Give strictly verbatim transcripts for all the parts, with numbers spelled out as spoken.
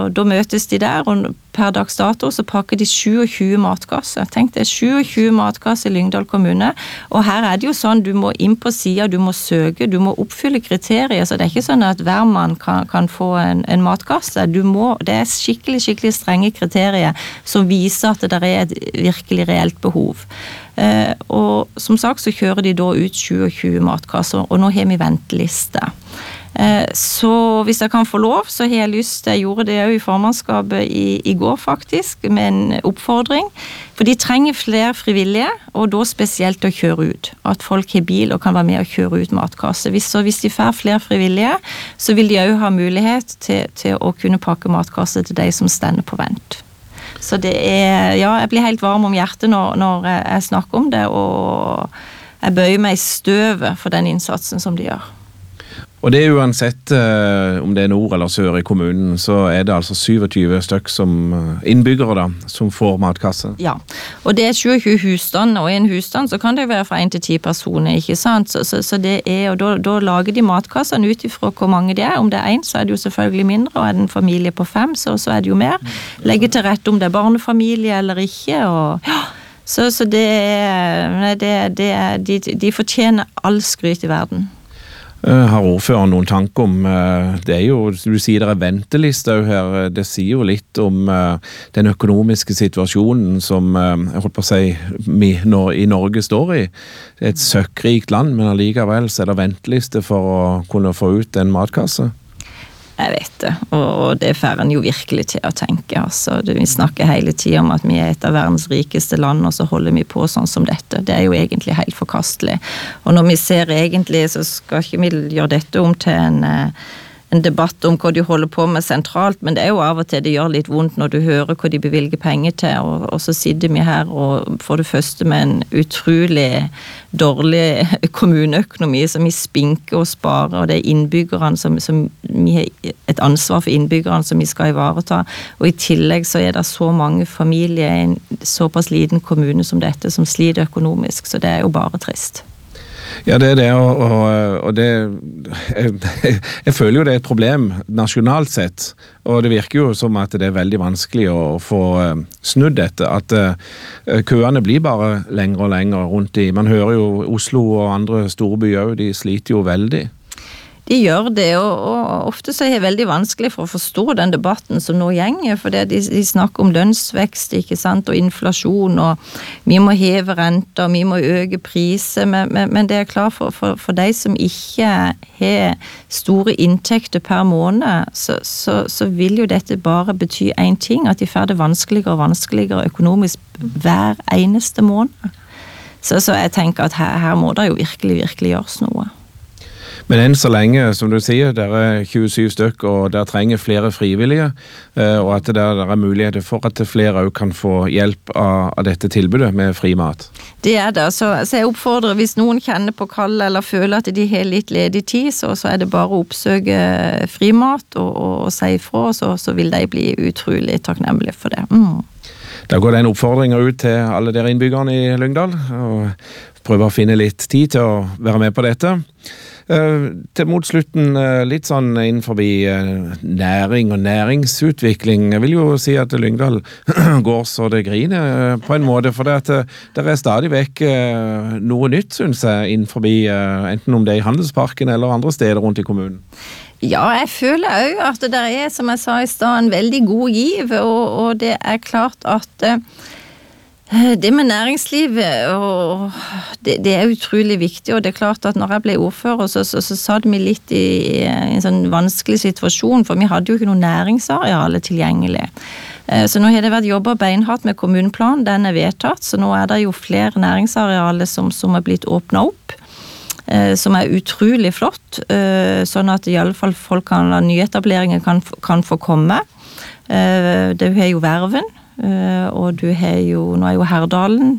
da møtes de der, og per dags dato så pakker de tjuesyv matkasser. Tenk det, tjuesyv matkasser i Lyngdal kommune, og her er det jo sånn, du må inn på siden, du må søke, du må oppfylle kriterier, så det er ikke sånn at hver mann kan, kan få en, en matkasse. Du må, det er skikkelig, skikkelig strenge kriterier som viser at det er et virkelig reelt behov. Eh, og som sagt så kjører de da ut tjuesyv matkasser, og nå har vi venteliste. Så hvis jeg kan få lov, så har jeg lyst, jeg gjorde det jo i formannskapet i, i går faktisk, med en oppfordring, for de trenger flere frivillige, og da spesielt å kjøre ut, at folk har bil og kan være med å kjøre ut matkasse. Hvis, så hvis de får flere frivillige, så vil de jo ha mulighet til, til å kunne pakke matkasse til de som stender på vent. Så det er, ja, jeg blir helt varm om hjertet når, når jeg snakker om det, og jeg bøyer meg i støvet for den innsatsen som de gjør. Og det er uansett eh, om det er nord eller sør i kommunen, så er det altså tjuesyv stykk som innbyggere da, som får matkasse. Ja, og det er tjuesyv husstand, og i en husstand så kan det være fra en til ti personer, ikke sant? Så, så, så det er, og da, da lager de matkassene ut ifra hvor mange det er. Om det er en, så er det jo selvfølgelig mindre, og er det en familie på fem, så, så er det jo mer. Legge til rette om det er barnefamilie eller ikke, og ja. Så, så det er, det, det er de, de fortjener all skryt i verden. Har ordføreren noen tanker om, det er jo, du sier det er venteliste her, det sier jo litt om den økonomiske situasjonen som, jeg holdt på å si, vi nå i Norge står i. Det er et søkkrikt land, men allikevel så er det venteliste for å kunne få ut en matkasse. Jeg vet det, og det får en jo virkelig til å tenke. Altså, vi snakker hele tiden om at vi er et av verdens rikeste land, og så holder vi på sånn som dette. Det er jo egentlig helt forkastelig. Og når vi ser egentlig, så skal ikke vi gjøre dette om til en, en debatt om hva de holder på med sentralt, men det er jo av og til det gjør litt vondt når du hører hva de bevilger penger til, og, og så sitter vi her og for det første med en utrolig dårlig kommuneøkonomi som vi spinker og sparer, og det er innbyggerne som, som vi har et ansvar for innbyggerne som vi skal ivareta, og i tillegg så er det så mange familier i en såpass liten kommune som dette som sliter økonomisk, så det er jo bare trist. Ja, det er det, og, og, og det, jeg, jeg føler jo det er et problem nasjonalt sett, og det virker jo som at det er veldig vanskelig å få snudd dette, at uh, køene blir bare lengre og lengre rundt i. Man hører jo Oslo og andre store byer, de sliter jo veldig. De gjør det, og, og ofte så er det veldig vanskelig for å forstå den debatten som nå gjenger, for det, de, de snakker om lønnsvekst, ikke sant, og inflasjon, og vi må heve renter, vi må øke priser, men, men, men det er klart for, for, for de som ikke har store inntekter per måned, så, så, så vil jo dette bare bety en ting, at de får det vanskeligere og vanskeligere økonomisk hver eneste måned. Så, så jeg tenker at her, her må det jo virkelig, virkelig gjøres noe. Men enn så lenge, som du sier, det er tjuesyv stykk, og der trenger flere frivillige, og at det der er muligheter for at flere også kan få hjelp av, av dette tilbudet med fri mat. Det er det, så, så jeg oppfordrer, hvis noen kjenner på kall eller føler at de har litt ledig tid, så, så er det bare å oppsøke fri mat og, og, og si ifra, så, så vil de bli utrolig takknemlige for det. Mm. Da går det en oppfordring ut til alle dere innbyggerne i Lyngdal, og prøve å finne litt tid til å være med på dette. Uh, til mot slutten uh, litt sånn innenfor uh, næring og næringsutvikling. Jeg vil jo si at Lyngdal går så det griner uh, på en måte, for det, at, uh, det er stadig vekk uh, noe nytt, synes jeg, innenfor uh, enten om det er i Handelsparken eller andre steder rundt i kommunen. Ja, jeg føler jo at det er, som jeg sa i sted, en veldig god giv, og, og det er klart at uh, det med næringslivet, og det, det er utrolig viktig, og det er klart at når jeg ble ordfører, så, så, så satt vi litt i, i en sånn vanskelig situasjon, for vi hadde jo ikke noe næringsareale tilgjengelig. Så nå har det vært jobbet beinhardt med kommuneplan, den er vedtatt, så nå er det jo flere næringsarealer som, som er blitt åpnet opp, som er utrolig flott, sånn at i alle fall folk kan, nyetableringer kan, kan få komme. Det er jo Verven, Uh, og du har jo, nå er jo Herdalen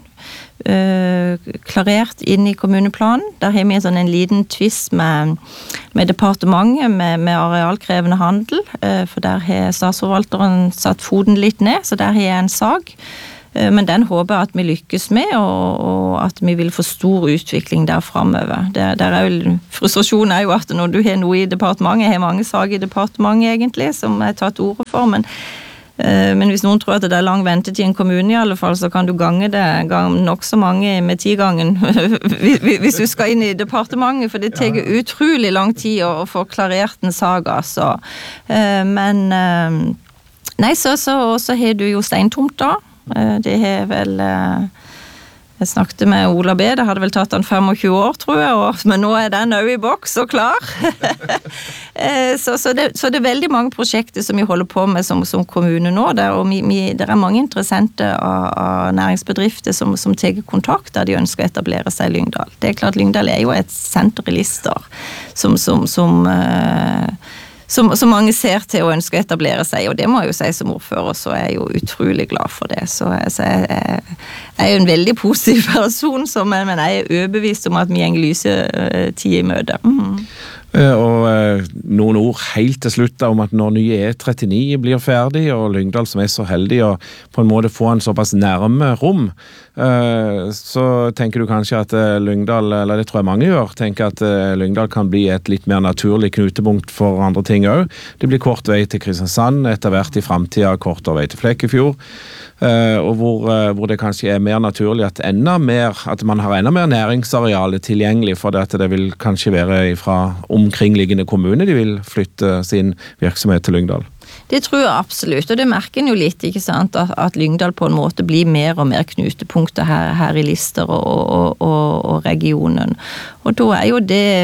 uh, klarert inn i kommuneplanen. Der har vi en sånn en liten tvist med, med departementet med, med arealkrevende handel, uh, for der har statsforvalteren satt foten litt ned, så der har jeg en sag. Men den håper jeg at vi lykkes med, og, og at vi vil få stor utvikling der fremover. Det, der er jo, frustrasjonen er jo at når du har noe i departementet, jeg har mange saker i departementet egentlig, som jeg har tatt ordet for, men Men hvis noen tror at det er lang ventetid i en kommune i alle fall, så kan du gange det gang nok så mange med ti gangen hvis du skal inn i departementet, for det tar utrolig lang tid å få klarert en sak, altså. Men nei, så, så, så har du jo steintomt da. Det har vel Jeg snakket med Ola B, det hadde vel tatt han tjuefem år, tror jeg, og, men nå er den også i boks og klar. så, så, det, så det er veldig mange prosjekter som vi holder på med som, som kommune nå, der, og vi, vi, det er mange interessante av, av næringsbedrifter som, som tar kontakt der de ønsker å etablere seg i Lyngdal. Det er klart, Lyngdal er jo et senter i Lister, som, som, som uh, Som, som mange ser til å ønske å etablere seg, og det må jeg jo si som ordfører, så er jeg jo utrolig glad for det. Så, så jeg, jeg, jeg er jo en veldig positiv person, som, men jeg er overbevist om at vi gjeng lyse tid i møte. Mm. Og eh, noen ord helt til slutt om at når nye E trettini blir ferdig, og Lyngdal som er så heldig å på en måte få en såpass nærme rom, eh, så tenker du kanskje at eh, Lyngdal, eller det tror jeg mange gjør, tenker at eh, Lyngdal kan bli et litt mer naturlig knutepunkt for andre ting også. Det blir kort vei til Kristiansand, etter hvert i fremtiden kortere vei til Flekkefjord, eh, og hvor, eh, hvor det kanskje er mer naturlig at, enda mer, at man har enda mer næringsareale tilgjengelig, for det, at det vil kanskje være fra omkringliggende kommune de vil flytte sin virksomhet til Lyngdal. Det tror jeg absolutt, og det merker en jo litt, ikke sant, at, at Lyngdal på en måte blir mer og mer knutepunkter her, her i Lister og, og, og, og regionen. Og da er jo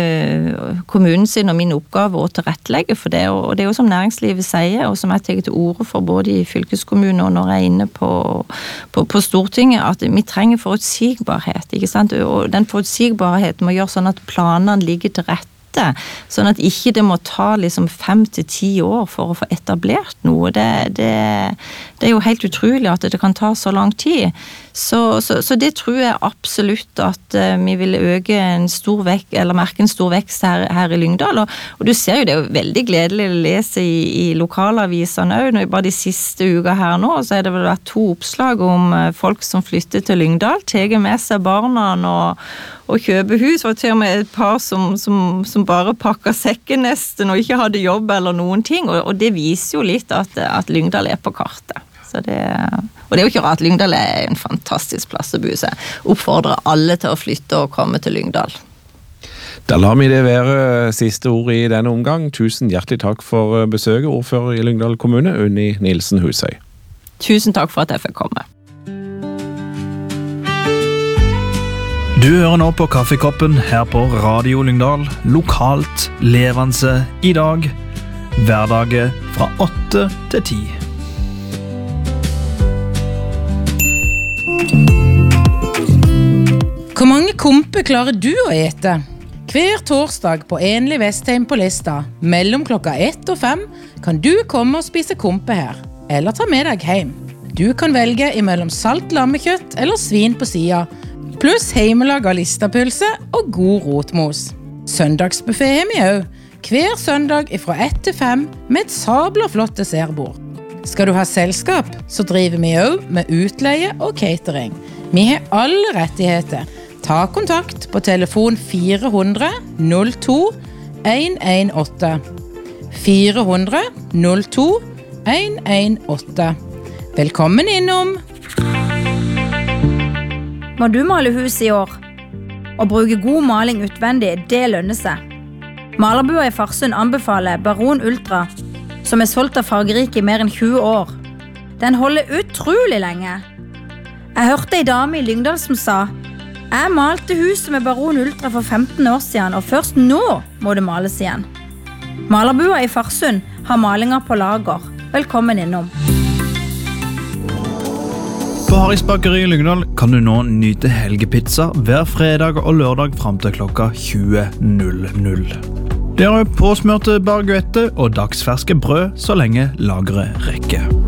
det kommunen sin og min oppgave å tilrettelegge for det, og det er jo som næringslivet sier, og som jeg tenker til orde for både i fylkeskommunen og når jeg er inne på, på, på Stortinget, at vi trenger forutsigbarhet, ikke sant, og den forutsigbarheten må gjøre sånn at planene ligger til rette, sånn at ikke det må ta liksom fem til ti år for å få etablert noe. Det, det, det er jo helt utrolig at det kan ta så lang tid. Så, så, så det tror jeg absolutt at uh, vi vil øke en stor vekst, eller merke en stor vekst her, her i Lyngdal. Og, og du ser jo det er jo veldig gledelig å lese i, i lokalavisene også. Bare de siste uka her nå, så er det vel vært to oppslag om uh, folk som flytter til Lyngdal, teger med seg barna og, og kjøper hus. Det var til og med et par som, som, som bare pakket sekken nesten og ikke hadde jobb eller noen ting. Og, og det viser jo litt at, at Lyngdal er på kartet. Så det, og det er jo ikke rart, Lyngdal er en fantastisk plass å bo seg. Oppfordrer alle til å flytte og komme til Lyngdal. Da lar vi det være siste ord i denne omgang. Tusen hjertelig takk for besøket, ordfører i Lyngdal kommune, Unni Nielsen Husøy. Tusen takk for at jeg fikk komme. Du hører nå på Kaffekoppen her på Radio Lyngdal, lokalt, levende i dag, hverdager fra åtte til ti. Hvor mange kompe klarer du å ete? Hver torsdag på Enlig Vestheim på Lista, mellom klokka ett og fem, kan du komme og spise kompe her, eller ta med deg hjem. Du kan velge imellom salt lammekjøtt eller svin på sida, pluss heimelaga listapølse og god rotmos. Søndagsbuffet har vi også, hver søndag fra ett til fem med et sabla flott dessertbord. Skal du ha selskap, så driver vi også med utleie og catering. Vi har alle rettigheter. Ta kontakt på telefon fire hundre null to en en åtte. fire hundre null to en en åtte. Velkommen innom! Må du male hus i år? Å bruke god maling utvendig, det lønner seg. Malerbua i Farsund anbefaler Baron Ultra, som er solgt av Fargerike i mer enn tjue år. Den holder utrolig lenge. Jeg hørte en dame i Lyngdal som sa: Jeg malte huset med Baron Ultra for femten år siden, og først nå må det males igjen. Malerbua i Farsund har malinger på lager. Velkommen innom. På Harris Bakeri i Lyngdal kan du nå nyte helgepizza hver fredag og lørdag frem til klokka tjue null null. Det er påsmørte baguette og dagsferske brød så lenge lageret rekker.